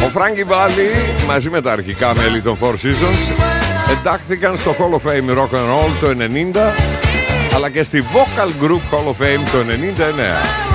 Ο Frankie Valli μαζί με τα αρχικά μέλη των Four Seasons εντάχθηκαν στο Hall of Fame Rock and Roll το 90, αλλά και στη Vocal Group Hall of Fame το 99.